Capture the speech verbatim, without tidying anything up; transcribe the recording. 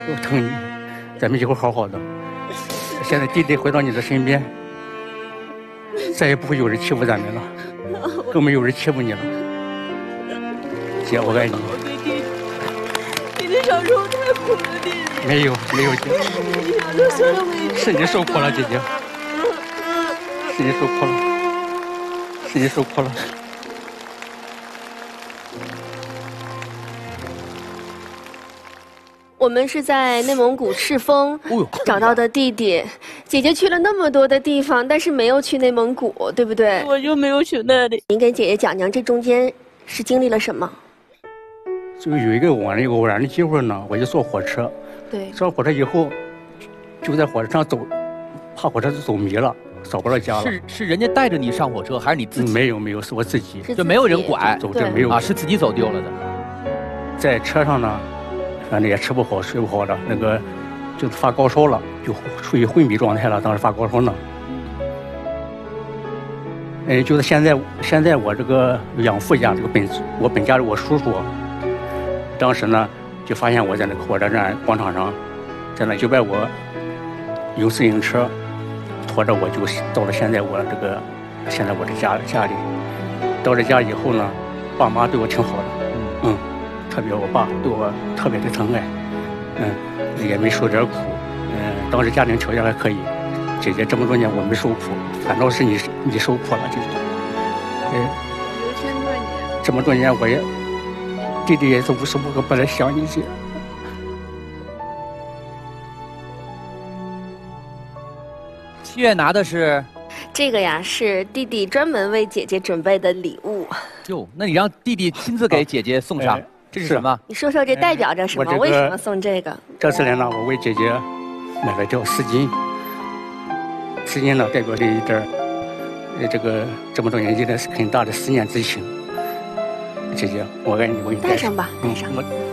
我疼你，咱们以后好好的。现在弟弟回到你的身边，再也不会有人欺负咱们了，更没有人欺负你了。姐，我爱你。 弟弟小时候太苦了，弟弟。 没有，没有姐。 你小时候受了委屈。 是你受苦了，姐姐。是你受苦了，是你受苦了。 我们是在内蒙古赤峰找到的弟弟，姐姐去了那么多的地方，但是没有去内蒙古，对不对？ 我就没有去那里。 您给姐姐讲讲这中间是经历了什么？ 就有一个偶然的偶然的机会呢，我就坐火车， 对， 上火车以后，就在火车上走，怕火车走迷了，找不着家了。 是是人家带着你上火车，还是你自己？ 没有没有，是我自己， 就没有人管， 走这没有啊，是自己走丢了的。 在车上呢。反正也吃不好，睡不好的，那个就发高烧了，就处于昏迷状态了。当时发高烧呢。哎，就是现在，现在我这个养父家，这个本我本家我叔叔，当时呢就发现我在那个火车站广场上，在那就把我用自行车拖着我就到了现在我这个现在我的家家里。到这家以后呢，爸妈对我挺好的，嗯。特别我爸对我特别的疼爱，嗯，也没受点苦，嗯，当时家庭条件还可以。姐姐这么多年我没受苦，反倒是你你受苦了，姐姐。嗯， 这么多年， 这么多年我也弟弟也是无时无刻不在想你姐。 七月拿的是这个呀，是弟弟专门为姐姐准备的礼物。 哟，那你让弟弟亲自给姐姐送上。哎，这是什么？ 你说说这代表着什么？ 这个、 为什么送这个？ 这次来呢，我为姐姐买了条丝巾，丝巾呢代表着一点呃，这个这么多年一点很大的思念之情。姐姐，我爱你，我给你戴上吧，戴上。 嗯